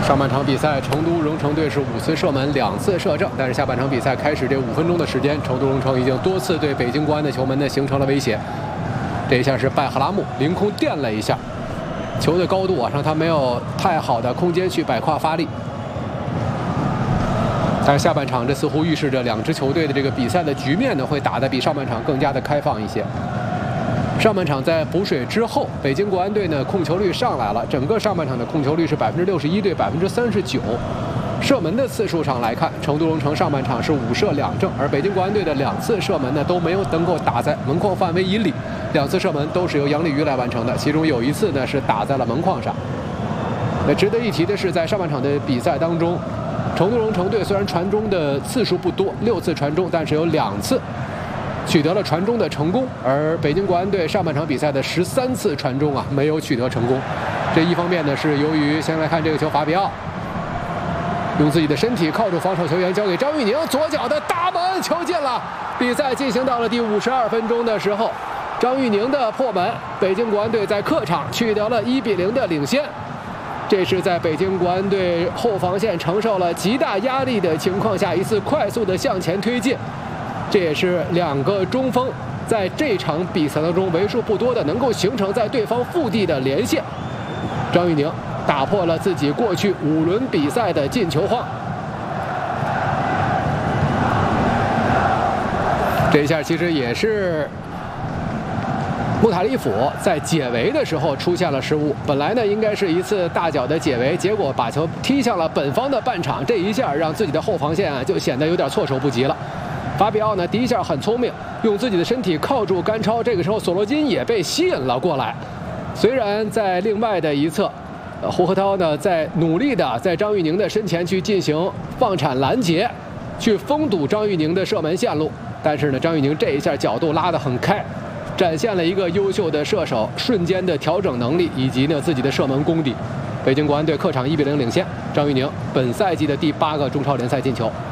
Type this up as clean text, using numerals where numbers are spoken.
上半场比赛，成都蓉城队是5次射门2次射正，但是下半场比赛开始这5分钟的时间，成都蓉城已经多次对北京国安的球门呢形成了威胁。这一下是拜赫拉木凌空垫了一下，球的高度啊让他没有太好的空间去摆胯发力。但是下半场这似乎预示着两支球队的这个比赛的局面呢会打得比上半场更加的开放一些。 上半场在补水之后，北京国安队呢控球率上来了，整个上半场的控球率是61%对39%。射门的次数上来看，成都蓉城上半场是5射2正，而北京国安队的2次射门呢都没有能够打在门框范围以里，2次射门都是由杨立瑜来完成的，其中有1次呢是打在了门框上。那值得一提的是，在上半场的比赛当中，成都蓉城队虽然传中的次数不多，6次传中，但是有2次 取得了传中的成功，而北京国安队上半场比赛的13次传中啊，没有取得成功。这一方面呢，是由于先来看这个球，法比奥用自己的身体靠住防守球员，交给张玉宁，左脚的大门球进了。比赛进行到了第52分钟的时候，张玉宁的破门，北京国安队在客场取得了1比0的领先。这是在北京国安队后防线承受了极大压力的情况下，一次快速的向前推进。 这也是2个中锋在这场比赛当中为数不多的能够形成在对方腹地的连线。张玉宁打破了自己过去5轮比赛的进球荒。这一下其实也是穆塔利甫在解围的时候出现了失误。本来呢应该是一次大脚的解围，结果把球踢向了本方的半场，这一下让自己的后防线啊就显得有点措手不及了。 法比奥呢，第一下很聪明，用自己的身体靠住甘超。这个时候，索罗金也被吸引了过来。虽然在另外的一侧，胡鹤涛呢在努力的在张玉宁的身前去进行放铲拦截，去封堵张玉宁的射门线路。但是呢，张玉宁这一下角度拉得很开，展现了一个优秀的射手瞬间的调整能力以及呢自己的射门功底。北京国安队客场1比0领先，张玉宁本赛季的第8个中超联赛进球。